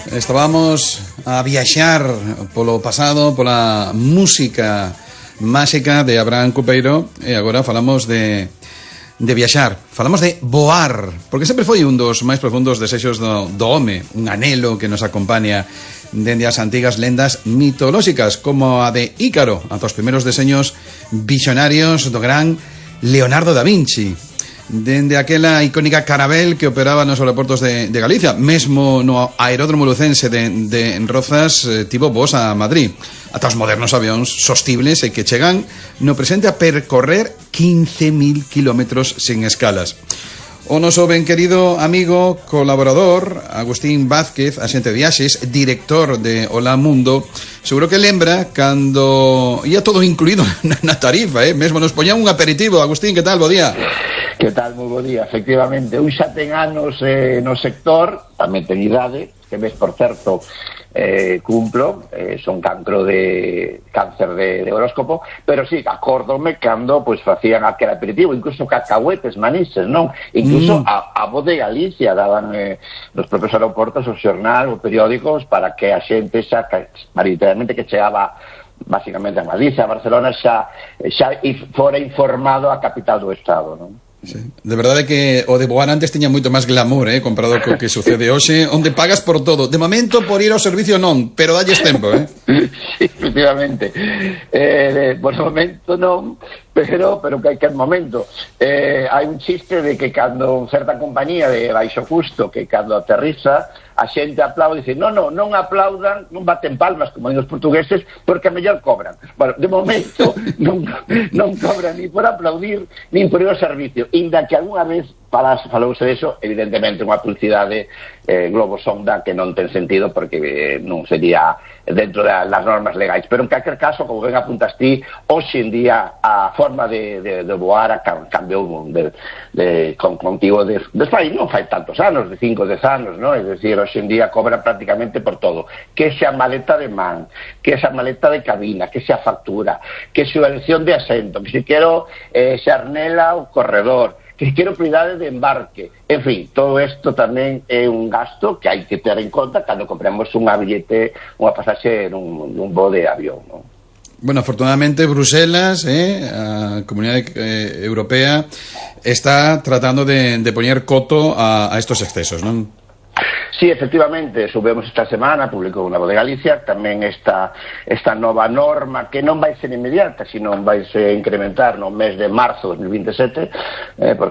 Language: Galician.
Estábamos a viaxar polo pasado, pola música máxica de Abraham Cupeiro, e agora falamos de viaxar, falamos de voar, porque sempre foi un dos máis profundos desexos do home, un anelo que nos acompaña dende as antigas lendas mitolóxicas, como a de Ícaro, ata os primeiros deseños visionarios do gran Leonardo da Vinci, dende aquela icónica Carabel que operaba nos aeroportos de Galicia, mesmo no aeródromo lucense de Rozas, tivo voos a Madrid, ata os modernos avións sostibles e que chegan no presente a percorrer 15.000 kilómetros sin escalas. O noso ben querido amigo, colaborador, Agustín Vázquez, axente de viaxes, director de Hola Mundo, seguro que lembra cando ia todo incluído na tarifa, mesmo nos poñan un aperitivo. Agustín, que tal? Bo día. Que tal? Moi bo día. Efectivamente, un xa ten anos no sector, tamén ten idade, que ves, por certo, cumplo, son cáncer de horóscopo, pero sí, acórdome cando pues facían aquel aperitivo, incluso cacahuetes, manises, non? Incluso a voz de Galicia daban nos propios aeroportos o xornal, os periódicos, para que a xente xa maioritariamente que chegaba basicamente a Galicia, a Barcelona, xa fora informado a capital do estado, non? Sí. De verdade que o de voar antes tiña moito máis glamour, comparado co que sucede hoxe, onde pagas por todo. De momento, por ir ao servicio non, pero dalles tempo, Sí, efectivamente. Por momento non, pero que hai que momento. Hai un chiste de que cando certa compañía de baixo custo, que cando aterriza, a xente aplaude e dice, non aplaudan, non baten palmas, como din os portugueses, porque a mellor cobran. Bueno, de momento non cobran ni por aplaudir, nin por ir ao servicio. Inda que algunha vez falouse deso, evidentemente unha publicidade globo sonda que non ten sentido, porque non sería dentro das normas legais. Pero en calquer caso, como ben apuntas ti, hoxe en día a forma de voar cambiou contigo non fai tantos anos, de 5 10 anos, non? É dicir, hoxe en día cobra prácticamente por todo, que xa maleta de man, que xa maleta de cabina, que xa factura, que xa elección de asento, que se quero xarnela ou corredor, que quero prioridade de embarque, en fin, todo isto tamén é un gasto que hai que ter en conta cando compramos unha pasaxe nun voo de avión, non? Bueno, afortunadamente Bruselas, a Comunidade Europea, está tratando de poñer coto a estos excesos, non? Sí, efectivamente, subemos esta semana, publicou unha Voz de Galicia, tamén esta nova norma que non vai ser inmediata, sino vai se incrementar no mes de marzo de 2027, porque